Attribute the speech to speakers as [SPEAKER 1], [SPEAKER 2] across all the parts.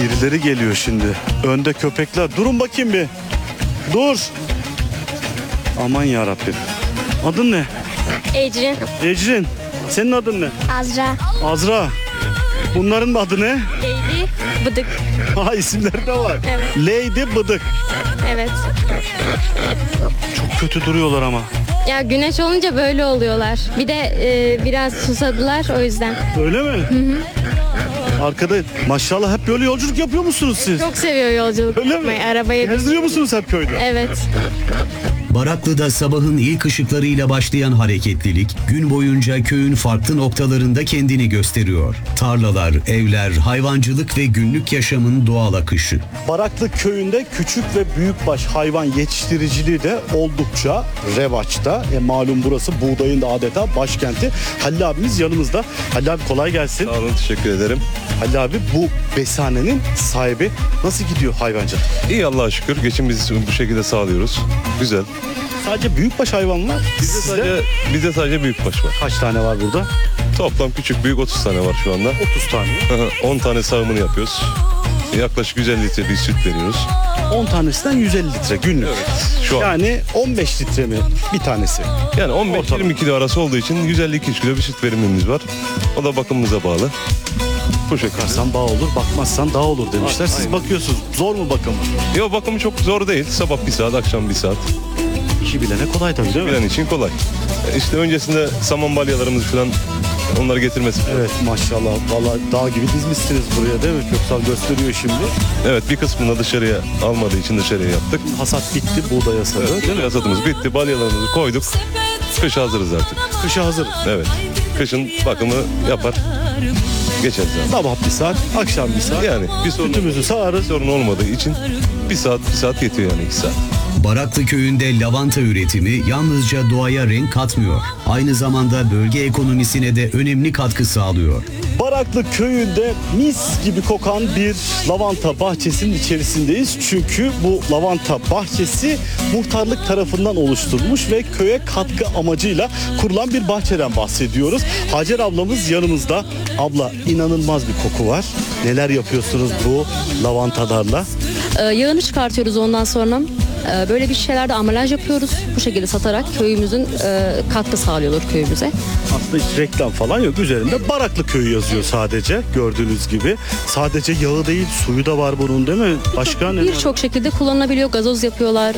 [SPEAKER 1] Birileri geliyor şimdi. Önde köpekler. Durun bakayım bir. Dur. Aman yarabbim. Adın ne?
[SPEAKER 2] Ecrin.
[SPEAKER 1] Ecrin. Senin adın ne?
[SPEAKER 2] Azra.
[SPEAKER 1] Azra. Bunların adı ne?
[SPEAKER 2] Leyli. Bıdık.
[SPEAKER 1] Ha, isimleri de var.
[SPEAKER 2] Evet.
[SPEAKER 1] Lady Bıdık.
[SPEAKER 2] Evet.
[SPEAKER 1] Çok kötü duruyorlar ama.
[SPEAKER 2] Ya güneş olunca böyle oluyorlar. Bir de biraz susadılar o yüzden.
[SPEAKER 1] Öyle mi? Hı. Arkada maşallah hep böyle yolculuk yapıyor musunuz siz?
[SPEAKER 2] Çok seviyor yolculuk
[SPEAKER 1] Öyle mi?
[SPEAKER 2] yapmayı. Arabayı.
[SPEAKER 1] Gezdiriyor musunuz hep köyde?
[SPEAKER 2] Evet.
[SPEAKER 3] Baraklı'da sabahın ilk ışıklarıyla başlayan hareketlilik gün boyunca köyün farklı noktalarında kendini gösteriyor. Tarlalar, evler, hayvancılık ve günlük yaşamın doğal akışı.
[SPEAKER 1] Baraklı köyünde küçük ve büyükbaş hayvan yetiştiriciliği de oldukça revaçta. Malum burası buğdayın da adeta başkenti. Halil abimiz yanımızda. Halil abi kolay gelsin.
[SPEAKER 4] Sağ olun, teşekkür ederim.
[SPEAKER 1] Halil abi bu besanenin sahibi. Nasıl gidiyor hayvancılık?
[SPEAKER 4] İyi, Allah'a şükür. Geçimimizi bu şekilde sağlıyoruz. Güzel.
[SPEAKER 1] Sadece büyükbaş hayvanlar.
[SPEAKER 4] Bizde sadece büyükbaş var.
[SPEAKER 1] Kaç tane var burada?
[SPEAKER 4] Toplam küçük büyük 30 tane var şu anda.
[SPEAKER 1] 30 tane.
[SPEAKER 4] 10 tane sağımını yapıyoruz. Yaklaşık 150 litre bir süt veriyoruz.
[SPEAKER 1] 10 tanesinden 150 litre günlük.
[SPEAKER 4] Şu an.
[SPEAKER 1] Yani 15 litre mi bir tanesi?
[SPEAKER 4] Yani 15-20 kilo arası olduğu için 152 kilo bir süt verimimiz var. O da bakımımıza bağlı. Bu şekilde.
[SPEAKER 1] Bakarsan bağ olur, bakmazsan dağ olur demişler. Siz
[SPEAKER 4] Aynen.
[SPEAKER 1] bakıyorsunuz. Zor mu bakımı?
[SPEAKER 4] Yok, bakımı çok zor değil. Sabah bir saat, akşam bir saat.
[SPEAKER 1] İşi bilene kolay tabii değil mi?
[SPEAKER 4] Bilen için kolay. İşte öncesinde saman balyalarımız falan, onları getirmesi.
[SPEAKER 1] Evet maşallah. Vallahi dağ gibi dizmişsiniz buraya değil mi? Köksal gösteriyor şimdi.
[SPEAKER 4] Evet, bir kısmını da dışarıya almadığı için dışarıya yaptık.
[SPEAKER 1] Hasat bitti, buğday hasadı.
[SPEAKER 4] Evet, değil mi? Hasatımız bitti, balyalarımızı koyduk. Kışa hazırız artık.
[SPEAKER 1] Kışa hazır.
[SPEAKER 4] Evet. Kışın bakımı yapar. Geçeriz yani.
[SPEAKER 1] Sabah bir saat, akşam bir saat.
[SPEAKER 4] Yani bir
[SPEAKER 1] Sütümüzü sağarız.
[SPEAKER 4] sorun olmadığı için bir saat yetiyor yani 2 saat.
[SPEAKER 3] Baraklı köyünde lavanta üretimi yalnızca doğaya renk katmıyor. Aynı zamanda bölge ekonomisine de önemli katkı sağlıyor.
[SPEAKER 1] Baraklı köyünde mis gibi kokan bir lavanta bahçesinin içerisindeyiz. Çünkü bu lavanta bahçesi muhtarlık tarafından oluşturulmuş ve köye katkı amacıyla kurulan bir bahçeden bahsediyoruz. Hacer ablamız yanımızda. Abla, inanılmaz bir koku var. Neler yapıyorsunuz bu lavantalarla?
[SPEAKER 5] Yağını çıkartıyoruz ondan sonra. Böyle bir şeylerde ambalaj yapıyoruz. Bu şekilde satarak köyümüzün katkı sağlıyorlar köyümüze.
[SPEAKER 1] Aslında hiç reklam falan yok. Üzerinde Baraklı köyü yazıyor sadece gördüğünüz gibi. Sadece yağı değil, suyu da var bunun değil mi? Başka ne?
[SPEAKER 5] Birçok şekilde kullanılabiliyor. Gazoz yapıyorlar.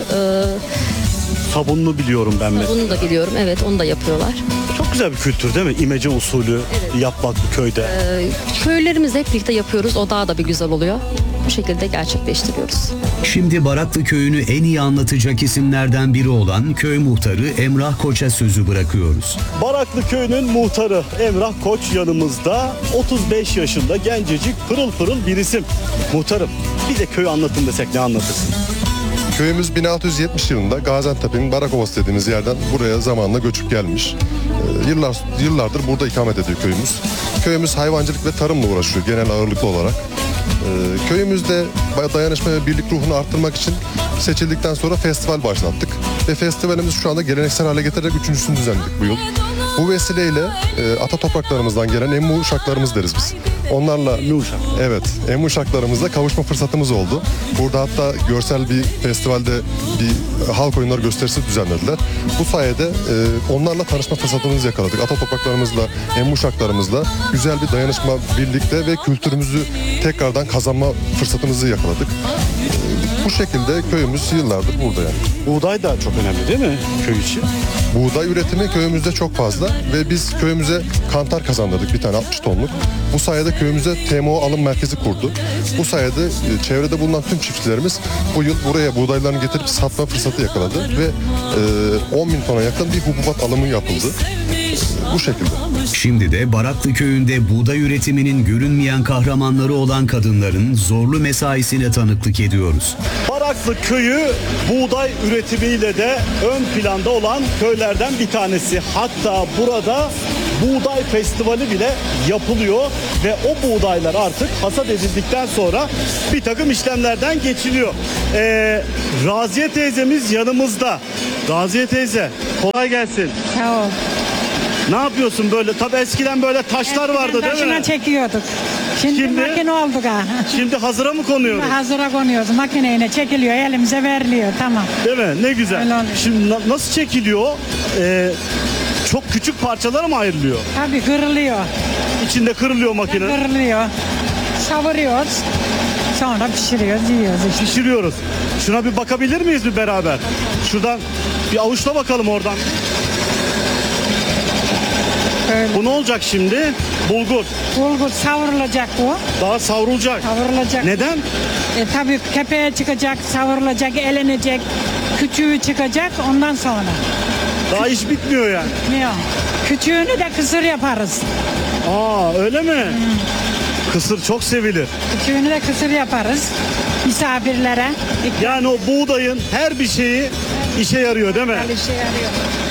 [SPEAKER 1] Sabunlu biliyorum ben.
[SPEAKER 5] Bunu da biliyorum. Evet, onu da yapıyorlar.
[SPEAKER 1] Çok güzel bir kültür değil mi? İmece usulü yapmak bu köyde.
[SPEAKER 5] Köylülerimizle hep birlikte yapıyoruz. O daha da bir güzel oluyor. Bu şekilde gerçekleştiriyoruz.
[SPEAKER 3] Şimdi Baraklı köyünü en iyi anlatacak isimlerden biri olan köy muhtarı Emrah Koç'a sözü bırakıyoruz.
[SPEAKER 1] Baraklı köyünün muhtarı Emrah Koç yanımızda. 35 yaşında gencecik, pırıl pırıl bir isim. Muhtarım, bir de köyü anlatın desek ne anlatırsın?
[SPEAKER 6] Köyümüz 1670 yılında Gaziantep'in Barakovası dediğimiz yerden buraya zamanla göçüp gelmiş. Yıllardır burada ikamet ediyor köyümüz. Köyümüz hayvancılık ve tarımla uğraşıyor genel ağırlıklı olarak. Köyümüzde dayanışma ve birlik ruhunu arttırmak için seçildikten sonra festival başlattık. Ve festivalimiz şu anda geleneksel hale getirerek 3.'sünü düzenledik bu yıl. Bu vesileyle ata topraklarımızdan gelen emmi uşaklarımız deriz biz. Onlarla evet, emmi uşaklarımızla kavuşma fırsatımız oldu. Burada hatta görsel bir festivalde bir halk oyunları gösterisi düzenlediler. Bu sayede onlarla tanışma fırsatımızı yakaladık. Ata topraklarımızla, emmi uşaklarımızla güzel bir dayanışma, birlikte ve kültürümüzü tekrardan kazanma fırsatımızı yakaladık. Bu şekilde köyümüz yıllardır burada yani.
[SPEAKER 1] Buğday da çok önemli değil mi köy için?
[SPEAKER 6] Buğday üretimi köyümüzde çok fazla ve biz köyümüze kantar kazandırdık bir tane 60 tonluk. Bu sayede köyümüze TMO alım merkezi kurdu. Bu sayede çevrede bulunan tüm çiftçilerimiz bu yıl buraya buğdaylarını getirip satma fırsatı yakaladı ve 10 bin tona yakın bir hububat alımı yapıldı. Bu şekilde.
[SPEAKER 3] Şimdi de Baraklı köyünde buğday üretiminin görünmeyen kahramanları olan kadınların zorlu mesaisine tanıklık ediyoruz.
[SPEAKER 1] Baraklı köyü buğday üretimiyle de ön planda olan köylerden bir tanesi. Hatta burada buğday festivali bile yapılıyor ve o buğdaylar artık hasat edildikten sonra bir takım işlemlerden geçiliyor. Raziye teyzemiz yanımızda. Raziye teyze, kolay gelsin.
[SPEAKER 7] Sağ ol.
[SPEAKER 1] Ne yapıyorsun böyle? Tabii eskiden böyle taşlar vardı değil mi?
[SPEAKER 7] Taşına çekiyorduk. Şimdi makine olduk ha.
[SPEAKER 1] Şimdi hazıra mı konuyoruz?
[SPEAKER 7] Hazıra konuyoruz. Makineyle çekiliyor, elimize veriliyor. Tamam.
[SPEAKER 1] Değil mi? Ne güzel.
[SPEAKER 7] Öyle oluyor.
[SPEAKER 1] Şimdi nasıl çekiliyor? Çok küçük parçalara mı ayrılıyor?
[SPEAKER 7] Tabii kırılıyor.
[SPEAKER 1] İçinde kırılıyor makine.
[SPEAKER 7] Kırılıyor. Savuruyoruz. Sonra pişiriyoruz, yiyoruz işte.
[SPEAKER 1] Pişiriyoruz. Şuna bir bakabilir miyiz bir beraber? Şuradan bir avuçla bakalım oradan.
[SPEAKER 7] Böyle.
[SPEAKER 1] Bu ne olacak şimdi? Bulgur.
[SPEAKER 7] Bulgur savrulacak bu.
[SPEAKER 1] Daha savrulacak.
[SPEAKER 7] Savrulacak.
[SPEAKER 1] Neden?
[SPEAKER 7] Tabii kepeğe çıkacak, savrulacak, elenecek. Küçüğü çıkacak ondan sonra.
[SPEAKER 1] Daha iş bitmiyor yani.
[SPEAKER 7] Bilmiyorum. Küçüğünü de kısır yaparız.
[SPEAKER 1] Aa öyle mi? Kısır çok sevilir.
[SPEAKER 7] Küçüğünü de kısır yaparız. Misafirlere.
[SPEAKER 1] Yani o buğdayın her bir şeyi işe yarıyor değil mi?
[SPEAKER 7] İşe şey yarıyor.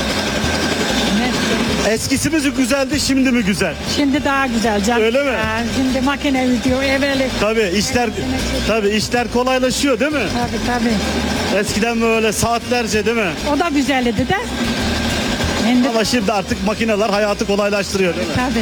[SPEAKER 1] Eskisi mi güzeldi, şimdi mi güzel?
[SPEAKER 7] Şimdi daha güzel canım.
[SPEAKER 1] Öyle mi?
[SPEAKER 7] Şimdi makine video evveli.
[SPEAKER 1] Tabii işler kolaylaşıyor değil mi?
[SPEAKER 7] Tabii.
[SPEAKER 1] Eskiden böyle saatlerce değil mi?
[SPEAKER 7] O da güzeldi de. Şimdi
[SPEAKER 1] Ama şimdi artık makineler hayatı kolaylaştırıyor değil mi?
[SPEAKER 7] tabii.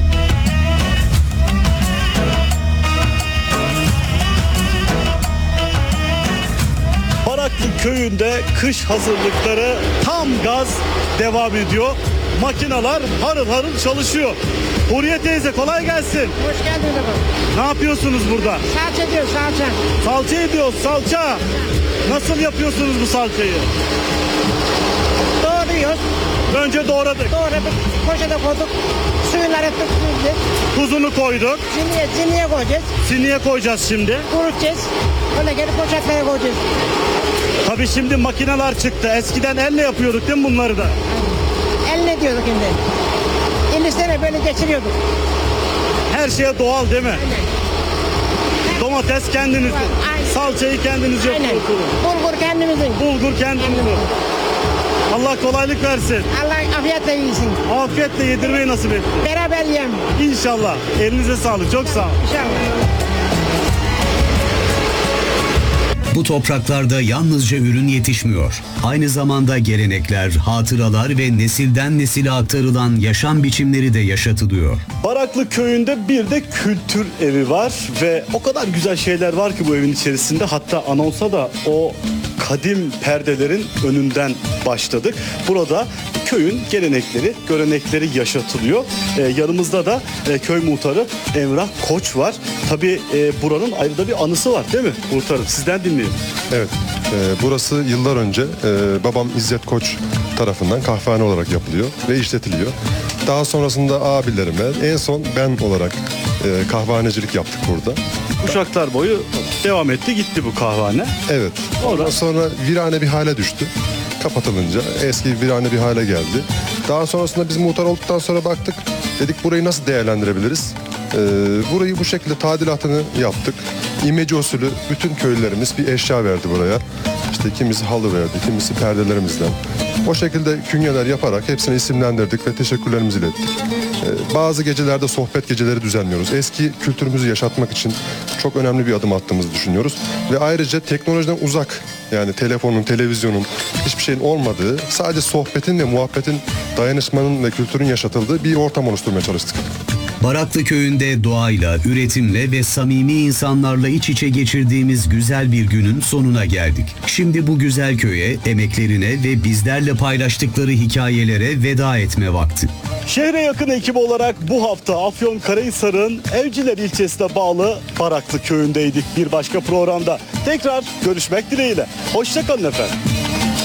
[SPEAKER 1] Baraklı köyünde kış hazırlıkları tam gaz devam ediyor. Makineler harıl harıl çalışıyor. Huriye teyze kolay gelsin.
[SPEAKER 8] Hoş geldin baba.
[SPEAKER 1] Ne yapıyorsunuz burada?
[SPEAKER 8] Salça diyor salça.
[SPEAKER 1] Salça ediyoruz, salça. Nasıl yapıyorsunuz bu salçayı?
[SPEAKER 8] Doğruyoruz.
[SPEAKER 1] Önce doğradık.
[SPEAKER 8] Doğradık. Poşete koyduk. Suyunları tuttuk.
[SPEAKER 1] Tuzunu koyduk.
[SPEAKER 8] Ziniye koyacağız.
[SPEAKER 1] Siniye koyacağız şimdi.
[SPEAKER 8] Kurutacağız. Öyle gelip poşetlere koyacağız.
[SPEAKER 1] Tabii şimdi makineler çıktı. Eskiden elle yapıyorduk değil mi bunları da?
[SPEAKER 8] Elle diyorduk şimdi. İlişlere böyle geçiriyorduk.
[SPEAKER 1] Her şeye doğal değil mi? Domates kendinizin.
[SPEAKER 8] Aynen.
[SPEAKER 1] Salçayı kendiniz
[SPEAKER 8] Aynen.
[SPEAKER 1] yapıyorsunuz.
[SPEAKER 8] Bulgur kendimizin.
[SPEAKER 1] Bulgur kendinizin. Allah kolaylık versin.
[SPEAKER 8] Allah afiyetle yiyin.
[SPEAKER 1] Afiyetle yedirmeyi nasip et.
[SPEAKER 8] Beraber yiyelim.
[SPEAKER 1] İnşallah. Elinize sağlık. Çok sağ ol.
[SPEAKER 8] İnşallah.
[SPEAKER 3] Bu topraklarda yalnızca ürün yetişmiyor. Aynı zamanda gelenekler, hatıralar ve nesilden nesile aktarılan yaşam biçimleri de yaşatılıyor.
[SPEAKER 1] Baraklı köyünde bir de kültür evi var ve o kadar güzel şeyler var ki bu evin içerisinde. Hatta anonsa da o kadim perdelerin önünden başladık. Burada köyün gelenekleri, görenekleri yaşatılıyor. Yanımızda da köy muhtarı Emrah Koç var. Tabii buranın ayrı da bir anısı var değil mi muhtarım? Sizden dinleyelim.
[SPEAKER 6] Evet, burası yıllar önce babam İzzet Koç tarafından kahvehane olarak yapılıyor ve işletiliyor. Daha sonrasında abilerime, en son ben olarak kahvehanecilik yaptık burada.
[SPEAKER 1] Kuşaklar boyu devam etti gitti bu kahvehane.
[SPEAKER 6] Evet, ondan sonra virane bir hale düştü. Kapatılınca eski virane bir hale geldi. Daha sonrasında biz muhtar olduktan sonra baktık. Dedik burayı nasıl değerlendirebiliriz? Burayı bu şekilde tadilatını yaptık. İmece usulü bütün köylülerimiz bir eşya verdi buraya. İşte kimisi halı verdi, kimisi perdelerimizden. O şekilde künyeler yaparak hepsini isimlendirdik ve teşekkürlerimizi ilettik. Bazı gecelerde sohbet geceleri düzenliyoruz. Eski kültürümüzü yaşatmak için çok önemli bir adım attığımızı düşünüyoruz. Ve ayrıca teknolojiden uzak, yani telefonun, televizyonun, hiçbir şeyin olmadığı, sadece sohbetin ve muhabbetin, dayanışmanın ve kültürün yaşatıldığı bir ortam oluşturmaya çalıştık.
[SPEAKER 3] Baraklı köyünde doğayla, üretimle ve samimi insanlarla iç içe geçirdiğimiz güzel bir günün sonuna geldik. Şimdi bu güzel köye, emeklerine ve bizlerle paylaştıkları hikayelere veda etme vakti.
[SPEAKER 1] Şehre yakın ekibi olarak bu hafta Afyonkarahisar'ın Evciler ilçesine bağlı Baraklı köyündeydik bir başka programda. Tekrar görüşmek dileğiyle. Hoşça kalın efendim.